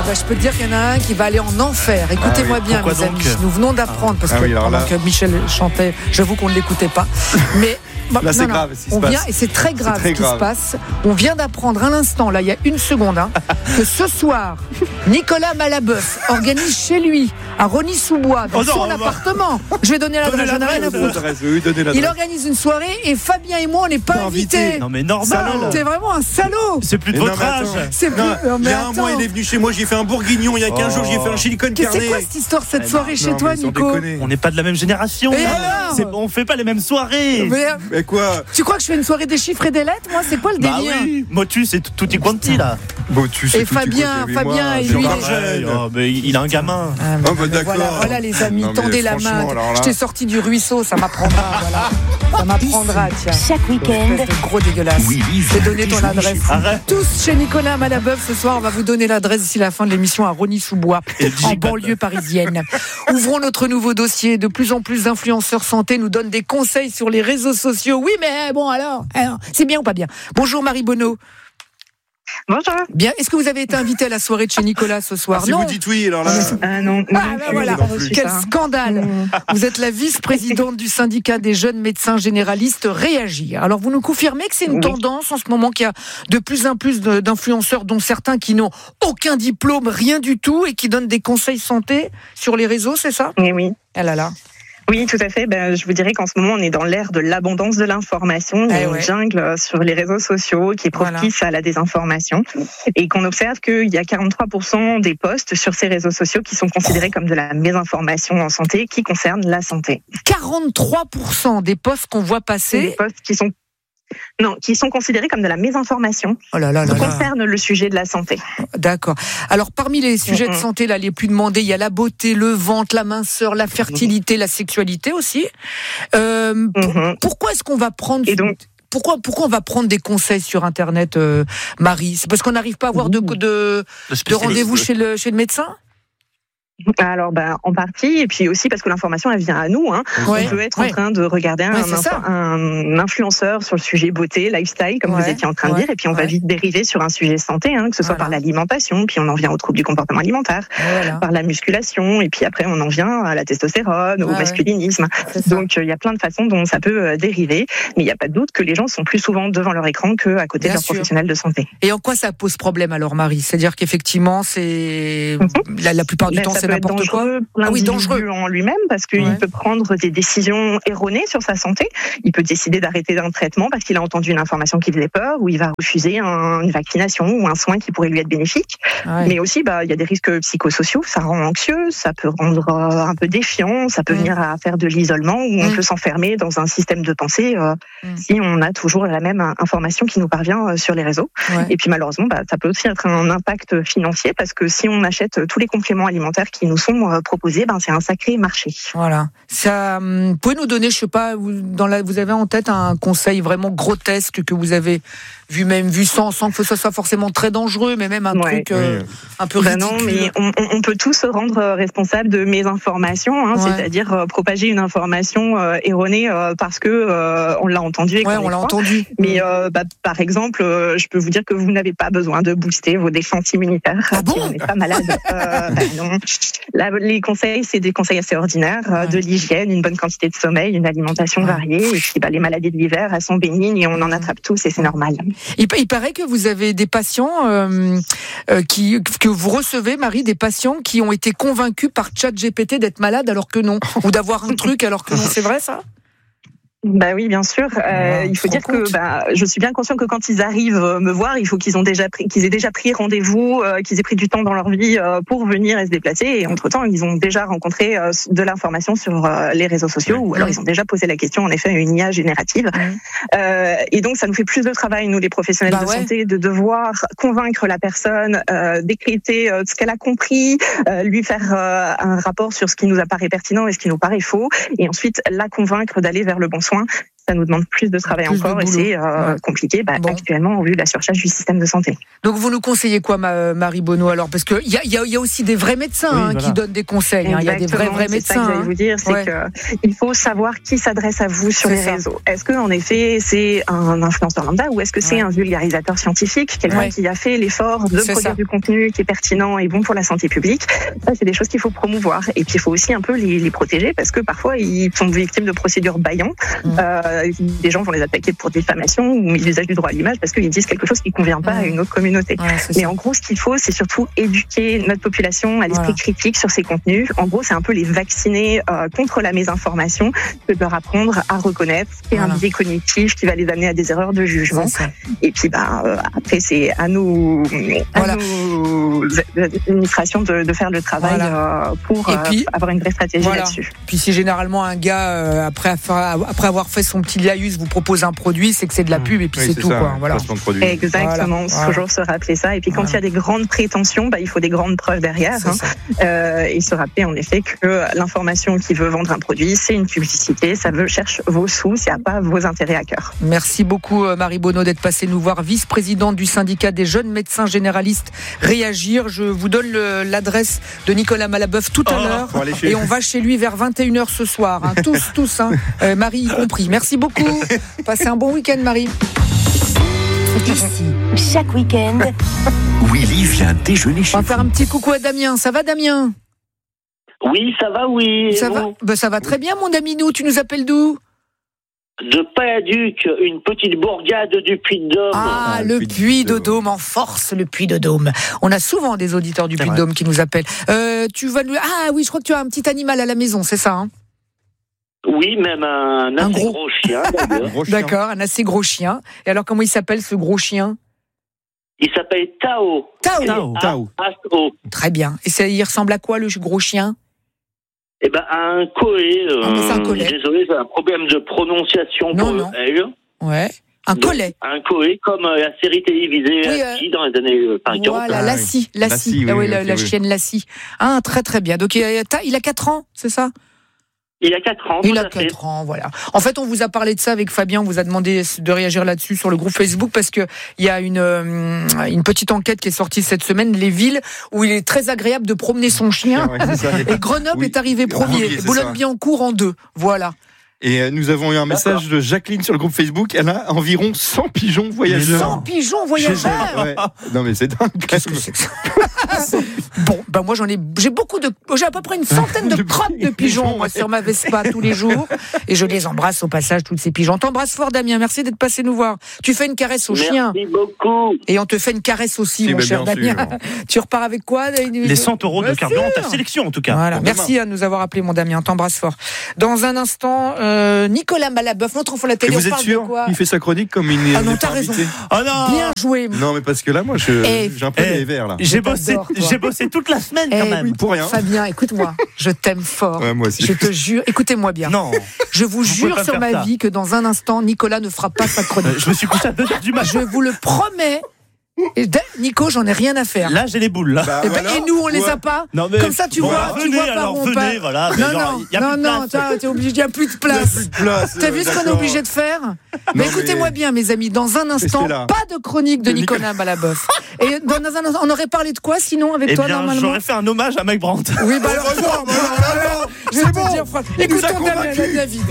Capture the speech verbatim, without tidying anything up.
Ah bah je peux te dire qu'il y en a un qui va aller en enfer. Écoutez-moi ah oui, bien, mes donc amis. Nous venons d'apprendre, parce ah que oui, pendant là... que Michel chantait, j'avoue qu'on ne l'écoutait pas. Mais là, non, c'est non, grave ce qui se on passe. vient, et c'est très grave c'est très ce qui grave. se passe. On vient d'apprendre à l'instant, là, il y a une seconde, hein, que ce soir, Nicolas Malaboeuf organise chez lui, à Rosny-sous-Bois, dans oh non, son bah... appartement. Je vais donner l'adresse, j'en ai rien à foutre. Oui, il organise une soirée et Fabien et moi, on n'est pas non, invités. Non, mais normal. T'es vraiment un salaud. C'est plus de mais votre non, âge. C'est plus... non, non, mais il y a un attends. mois, il est venu chez moi, j'ai fait un bourguignon. Il y a quinze oh. jours, j'ai fait un chili con carne. C'est quoi cette histoire, cette eh soirée non, chez non, toi, Nico? On n'est pas de la même génération. Et alors c'est... On fait pas les mêmes soirées. Mais, mais quoi? Tu crois que je fais une soirée des chiffres et des lettres? Moi, c'est quoi le bah délire? Oui. Motus, c'est tutti quanti là. Motus, et Fabien, Fabien et lui. Oh, mais il a un gamin. Ah, oh, bah, d'accord. Voilà, voilà les amis, non, tendez la main. Là... Je t'ai sorti du ruisseau, ça m'apprendra. Voilà. Ça m'apprendra, tiens. Chaque week-end. Gros dégueulasse. Oui, oui, je vais donner ton adresse. Arrête. Tous chez Nicolas Malaboeuf ce soir, on va vous donner l'adresse d'ici la fin de l'émission à Rosny-sous-Bois, en banlieue parisienne. Ouvrons notre nouveau dossier. De plus en plus d'influenceurs santé nous donnent des conseils sur les réseaux sociaux. Oui, mais bon, alors, alors c'est bien ou pas bien? Bonjour Marie Bonneau. Bonjour. Bien. Est-ce que vous avez été invité à la soirée de chez Nicolas ce soir? Ah, si non. vous dites oui, alors là. Ah non. Ah, ben voilà. Quel scandale. Vous êtes la vice-présidente du syndicat des jeunes médecins généralistes Réagir. Alors vous nous confirmez que c'est une oui. tendance en ce moment qu'il y a de plus en plus d'influenceurs, dont certains qui n'ont aucun diplôme, rien du tout, et qui donnent des conseils santé sur les réseaux, c'est ça? Oui, oui. Ah là là. Oui, tout à fait. Ben, je vous dirais qu'en ce moment, on est dans l'ère de l'abondance de l'information. Il y a eh une ouais. jungle sur les réseaux sociaux qui est propice voilà. à la désinformation. Et qu'on observe qu'il y a quarante-trois pour cent des posts sur ces réseaux sociaux qui sont considérés comme de la mésinformation en santé, qui concernent la santé. quarante-trois pour cent des posts qu'on voit passer. Des posts qui sont Non, qui sont considérés comme de la mésinformation, oh là là là qui concernent le sujet de la santé. D'accord. Alors, parmi les sujets mmh. de santé là, les plus demandés, il y a la beauté, le ventre, la minceur, la fertilité, mmh. la sexualité aussi. Euh, mmh. pour, pourquoi est-ce qu'on va prendre... Et donc, Pourquoi, pourquoi on va prendre des conseils sur Internet, euh, Marie? C'est parce qu'on n'arrive pas à avoir de, de, de rendez-vous chez le, chez le médecin? Alors, ben, en partie, et puis aussi parce que l'information, elle vient à nous. Hein. Ouais, on peut être ouais. en train de regarder ouais, un, info, un influenceur sur le sujet beauté, lifestyle, comme ouais, vous étiez en train de ouais, dire, et puis on ouais. va vite dériver sur un sujet santé, hein, que ce soit voilà. par l'alimentation, puis on en vient aux troubles du comportement alimentaire, voilà. par la musculation, et puis après on en vient à la testostérone, ouais, au masculinisme. Ouais. Donc il euh, y a plein de façons dont ça peut euh, dériver, mais il n'y a pas de doute que les gens sont plus souvent devant leur écran qu'à côté Bien de leur sûr. professionnel de santé. Et en quoi ça pose problème alors, Marie? C'est-à-dire qu'effectivement, c'est mm-hmm. la, la plupart du ben, temps, c'est n'importe quoi. Ah oui, dangereux en lui-même parce qu'il ouais. peut prendre des décisions erronées sur sa santé. Il peut décider d'arrêter un traitement parce qu'il a entendu une information qui faisait peur, ou il va refuser un, une vaccination ou un soin qui pourrait lui être bénéfique. Ouais. Mais aussi, bah, il y a des risques psychosociaux. Ça rend anxieux, ça peut rendre euh, un peu défiant, ça peut mmh. venir à faire de l'isolement où on mmh. peut s'enfermer dans un système de pensée euh, mmh. si on a toujours la même information qui nous parvient euh, sur les réseaux. Ouais. Et puis malheureusement, bah, ça peut aussi être un impact financier parce que si on achète tous les compléments alimentaires qui nous sont euh, proposés, ben c'est un sacré marché. Voilà. Ça, vous pouvez nous donner, je sais pas, vous, dans la, vous avez en tête un conseil vraiment grotesque que vous avez vu, même vu sans, sans que ce soit forcément très dangereux, mais même un ouais. truc euh, oui. un peu ridicule. Ben non, mais on, on peut tous se rendre responsable de mésinformation, hein, ouais. c'est-à-dire euh, propager une information euh, erronée euh, parce que euh, on l'a entendu. Et ouais, on l'a entendu. Mais euh, bah, par exemple, euh, je peux vous dire que vous n'avez pas besoin de booster vos défenses immunitaires. Ah bon? Si on n'est pas malade. euh, ben non. Là, les conseils, c'est des conseils assez ordinaires, ouais. de l'hygiène, une bonne quantité de sommeil, une alimentation ouais. variée, et puis bah, les maladies de l'hiver, elles sont bénignes et on en attrape tous et c'est normal. Il, il paraît que vous avez des patients euh, euh, qui, que vous recevez, Marie, des patients qui ont été convaincus par ChatGPT d'être malades alors que non, ou d'avoir un truc alors que non, c'est vrai ça? Bah oui, bien sûr. Euh, il faut dire compte. que bah, je suis bien conscient que quand ils arrivent me voir, il faut qu'ils ont déjà pris, qu'ils aient déjà pris rendez-vous, euh, qu'ils aient pris du temps dans leur vie euh, pour venir et se déplacer. Et entre-temps, ils ont déjà rencontré euh, de l'information sur euh, les réseaux sociaux, ou alors ils ont déjà posé la question, en effet, à une I A générative. Mmh. Euh, et donc, ça nous fait plus de travail, nous, les professionnels bah de ouais. santé, de devoir convaincre la personne, euh, décrypter euh, ce qu'elle a compris, euh, lui faire euh, un rapport sur ce qui nous apparaît pertinent et ce qui nous paraît faux, et ensuite la convaincre d'aller vers le bon soin. ça nous demande plus de travail plus encore de et c'est euh, ouais. compliqué bah, bon. actuellement au vu de la surcharge du système de santé. Donc vous nous conseillez quoi, ma, Marie Bonneau, alors? Parce qu'il y a, y, a, y a aussi des vrais médecins oui, hein, voilà. qui donnent des conseils. Il hein. y a des vrais, vrais c'est médecins. Ça que j'allais hein. vous dire, c'est ouais. qu'il faut savoir qui s'adresse à vous sur c'est les ça. réseaux. Est-ce que en effet c'est un influenceur lambda ou est-ce que c'est ouais. un vulgarisateur scientifique, quelqu'un ouais. qui a fait l'effort de c'est produire ça. du contenu qui est pertinent et bon pour la santé publique? Ça, c'est des choses qu'il faut promouvoir. Et puis il faut aussi un peu les, les protéger parce que parfois ils sont victimes de procédures bâillons. Mmh. Euh, des gens vont les attaquer pour diffamation ou usage du droit à l'image parce qu'ils disent quelque chose qui ne convient pas mmh. à une autre communauté. Ouais, Mais ça. en gros, ce qu'il faut, c'est surtout éduquer notre population à l'esprit voilà. critique sur ces contenus. En gros, c'est un peu les vacciner euh, contre la mésinformation, que de leur apprendre à reconnaître ce qui est voilà. un biais cognitif qui va les amener à des erreurs de jugement. Et puis, bah, euh, après, c'est à nous, voilà. à nos administrations de, de faire le travail voilà. euh, pour euh, puis, avoir une vraie stratégie voilà. là-dessus. Puis si généralement un gars, euh, après, après avoir fait son petit laïus, vous propose un produit, c'est que c'est de la pub et puis oui, c'est, c'est tout. Ça, quoi. Voilà. Exactement, voilà. toujours se rappeler ça. Et puis quand voilà. il y a des grandes prétentions, bah, il faut des grandes preuves derrière. Hein. Euh, et se rappeler en effet que l'information qui veut vendre un produit, c'est une publicité, ça veut cherche vos sous, ça n'a pas vos intérêts à cœur. Merci beaucoup Marie Bonneau d'être passée nous voir, vice-présidente du syndicat des jeunes médecins généralistes Réagir. Je vous donne le, l'adresse de Nicolas Malaboeuf tout à oh, l'heure et on va chez lui vers vingt et une heures ce soir. Hein. Tous, tous, hein. euh, Marie y compris. Merci beaucoup. Passez un bon week-end, Marie. Ici, chaque week-end, Willy vient déjeuner chez On va faire un petit coucou à Damien. Ça va, Damien? Oui, ça va, oui. Ça va, ben, ça va très bien, mon Daminou. Tu nous appelles d'où? De Payaduc, une petite bourgade du Puy-de-Dôme. Ah, ah le Puy-de-Dôme en force, le Puy-de-Dôme. On a souvent des auditeurs du Puy-de-Dôme qui nous appellent. Euh, tu vas nous... Ah oui, je crois que tu as un petit animal à la maison, c'est ça hein? Oui, même un assez un gros... gros chien, gros chien. D'accord, un assez gros chien. Et alors, comment il s'appelle, ce gros chien? Il s'appelle Tao. Tao. Tao. Tao. Tao. Très bien. Et ça, il ressemble à quoi, le gros chien? Eh ben, à un collet. Euh, ah, c'est un collet. Désolé, c'est un problème de prononciation non, pour non. elle. Ouais. Un Donc, collet. Un collet, comme euh, la série télévisée oui, Lassie euh... dans les années euh, cinquante. Voilà, ah, Lassie. Lassie. Lassie ah, oui, oui, la, okay, la oui. chienne Lassie. Ah, très très bien. Donc, il a, il a quatre ans, c'est ça? Il a quatre ans. Il a quatre ans, voilà. En fait, on vous a parlé de ça avec Fabien. On vous a demandé de réagir là-dessus sur le groupe Facebook parce que il y a une euh, une petite enquête qui est sortie cette semaine. Les villes où il est très agréable de promener son chien. Ouais, et Grenoble oui. est arrivé premier. Oui, Boulogne-Billancourt en deux. Voilà. Et nous avons eu un message D'accord. de Jacqueline sur le groupe Facebook. Elle a environ cent pigeons voyageurs. cent pigeons voyageurs ouais. Non mais c'est dingue. Qu'est-ce que c'est que ça? Bon, ben moi j'en ai, j'ai beaucoup de, j'ai à peu près une centaine de crottes de pigeons moi sur ma Vespa tous les jours. Et je les embrasse au passage toutes ces pigeons. T'embrasse fort Damien. Merci d'être passé nous voir. Tu fais une caresse au Merci chien. Merci beaucoup. Et on te fait une caresse aussi, si, mon cher Damien. Sûr. Tu repars avec quoi? Les cent euros de carburant, ta sélection en tout cas. Voilà. Merci à nous avoir appelé mon Damien. T'embrasse fort. Dans un instant, euh, Nicolas Malaboeuf, notre enfant la télé. Et vous êtes sûr? Il fait sa chronique comme une. Ah non, t'as raison. Oh non. Bien joué. Non, mais parce que là, moi, je, hey, j'ai un peu hey, les verres là. J'ai bossé, j'ai bossé toute la semaine hey, quand même. Oui, pour rien. Fabien, écoute-moi, je t'aime fort. Ouais, moi aussi. Je te jure, écoutez-moi bien. Non. Je vous jure sur ma ça. vie que dans un instant, Nicolas ne fera pas sa chronique. Je me suis couché à deux heures du matin. Je vous le promets. Et Nico, j'en ai rien à faire. Là, j'ai les boules. Là. Bah, et, ben, et nous, on ouais. les a pas. Non, mais comme ça, tu bon, vois, venez, tu vois alors, par où venez, on part. Voilà, non, genre, non, y a non, plus de non, t'as, t'es obligé, il n'y a plus de place. Plus de place T'as vu ce qu'on est obligé de faire? Mais écoutez-moi mais... bien, mes amis, dans un instant, pas de chronique de Nicolas Malaboeuf. Et dans un instant, on aurait parlé de quoi sinon avec eh toi bien, normalement? J'aurais fait un hommage à Mike Brandt. Oui, bah alors, je vais te dire, écoutons David.